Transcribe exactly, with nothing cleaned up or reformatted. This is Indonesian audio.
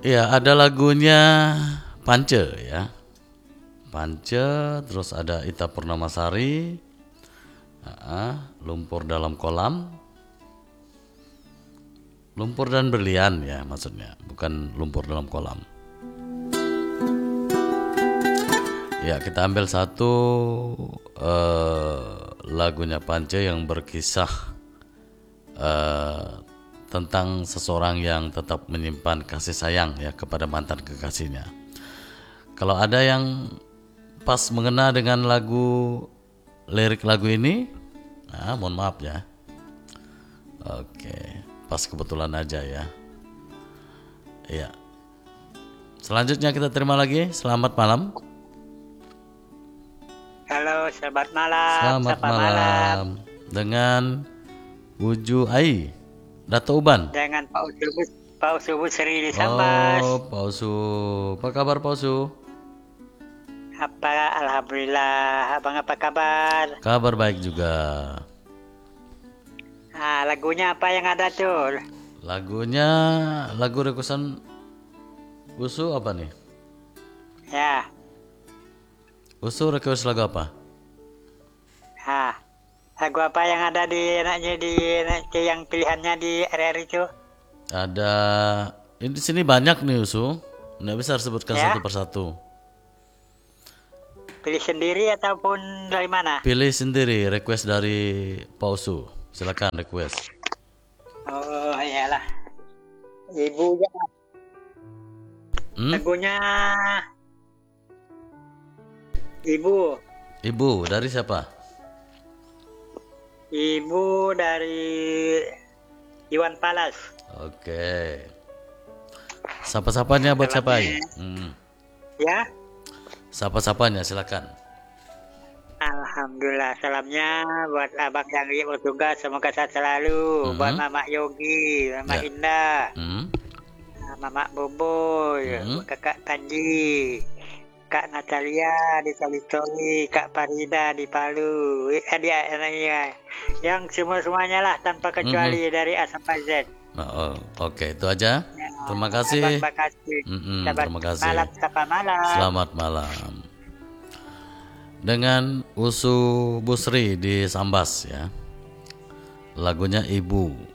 Ya, ada lagunya Pance ya. Pance, terus ada Ita Purnamasari, ah, Lumpur dalam kolam. Lumpur dan berlian ya maksudnya, bukan lumpur dalam kolam. Ya, kita ambil satu uh, lagunya Pance yang berkisah uh, tentang seseorang yang tetap menyimpan kasih sayang ya kepada mantan kekasihnya. Kalau ada yang pas mengena dengan lagu lirik lagu ini, nah, mohon maaf ya. Oke, pas kebetulan aja ya. Iya. Selanjutnya kita terima lagi. Selamat malam. Halo, selamat malam. Selamat Selamat malam. Dengan Uju Ai, Dato Uban. Dengan Pak Usubus, Pak Usubus Sri di Sambas. Oh, Pak Usu. Apa kabar Pak Usu? Apa, alhamdulillah. Abang apa kabar? Kabar baik juga. Ah, lagunya apa yang ada tuh? Lagunya, lagu requestan Usu apa nih? Ya. Usu request lagu apa? Ah, lagu apa yang ada di enaknya di yang pilihannya di R R itu? Ada, ini di sini banyak nih Usu. Nggak bisa sebutkan Ya. satu persatu. Pilih sendiri ataupun dari mana? Pilih sendiri, request dari Pak Usu. Silakan request. Oh, iyalah. Ibu ya. Hmm? Lagunya Ibu. Ibu, dari siapa? Ibu dari Iwan Palas. Oke. Sapa-sapanya buat siapa? Hmm. Ya. Sapa-sapanya silakan. Alhamdulillah, salamnya buat abang yang bertugas, semoga sehat selalu. Mhm. Buat Mama Yogi, Mama Ya. Indah, Hmm. Mama Boboy, Mhm. Kakak Tanji, Kak Natalia di Toli-Toli, Kak Farida di Palu, eh, dia ya, yang semua-semuanya lah tanpa kecuali dari A sampai Z. Oh, oke, itu aja. Ya, Terima Abang kasih. makasih. Mm-mm, Selamat terima kasih. malam, selamat malam. Selamat malam. Dengan Usu Busri di Sambas ya. Lagunya Ibu.